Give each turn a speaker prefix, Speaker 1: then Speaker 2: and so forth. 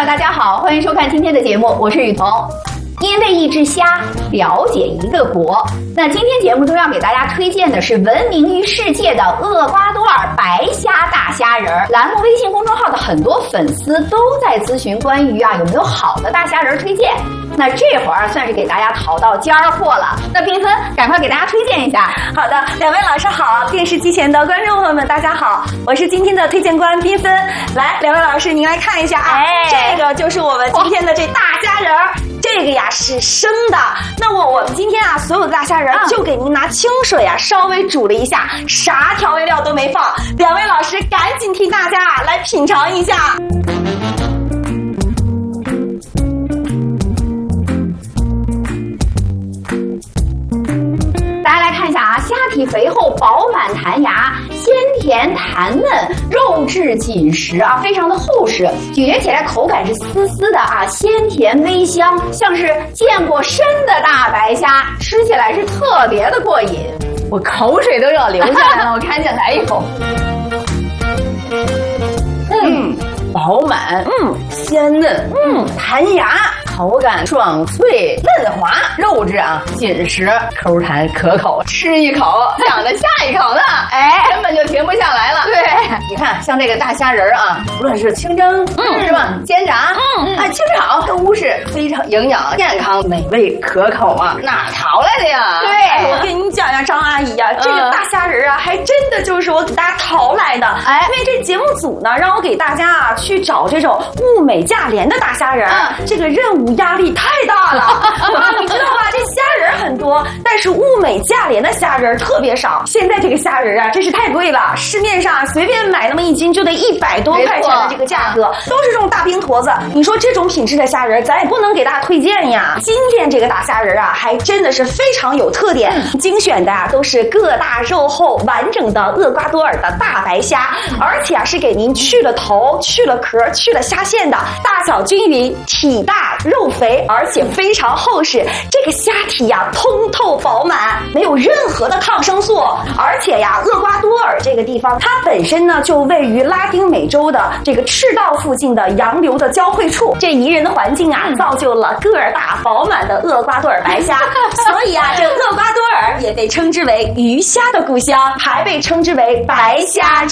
Speaker 1: 友大家好，欢迎收看今天的节目，我是雨桐。因为一只虾了解一个国，那今天节目中要给大家推荐的是闻名于世界的厄瓜多尔白虾大虾仁儿。栏目微信公众号的很多粉丝都在咨询关于有没有好的大虾仁儿推荐。那这会儿算是给大家淘到尖儿货了。那缤纷赶快给大家推荐一下。
Speaker 2: 好的，两位老师好，电视机前的观众朋友们大家好，我是今天的推荐官缤纷。来，两位老师您来看一下啊，这个就是我们今天的这大虾仁儿。这个呀是生的，那我们今天所有的大虾仁就给您拿清水稍微煮了一下，啥调味料都没放。两位老师赶紧替大家来品尝一下。
Speaker 1: 大家来看一下虾体肥厚，饱满弹牙，鲜甜弹嫩，肉质紧实非常的厚实，咀嚼起来口感是丝丝的鲜甜微香，像是见过生的大白虾，吃起来是特别的过瘾，我口水都要流下来了，我赶紧来一口。饱满，鲜嫩，弹牙，口感爽脆嫩滑，肉质紧实，口弹可口，吃一口想着下一口呢，根本就停不下来了。对，你看像这个大虾仁不论是清蒸，是吧？煎炸，清炒都是非常营养、健康、美味、可口哪淘来的呀？
Speaker 2: 对，我跟你讲呀，张阿姨这个大虾仁还真的就是我给大家淘来的。因为这节目组呢，让我给大家去找这种物美价廉的大虾仁，这个任务压力太大了你知道吧？这虾仁很多，但是物美价廉的虾仁特别少。现在这个虾仁真是太贵了，市面上随便买那么一斤就得100多块钱的这个价格，都是这种大冰坨子。你说这种品质的虾仁，咱也不能给大家推荐呀。今天这个大虾仁还真的是非常有特点，精选的都是个大肉厚完整的厄瓜多尔的大白虾，而且是给您去了头、去了壳、去了虾线的，大小均匀，体大肉肥，而且非常厚实。这个虾体通透饱满，没有任何的抗生素。而且厄瓜多尔这个地方，它本身呢就位于拉丁美洲的这个赤道附近的洋流的交汇处，这宜人的环境造就了个儿大饱满的厄瓜多尔白虾。所以这厄瓜多尔也被称之为鱼虾的故乡，还被称之为白虾之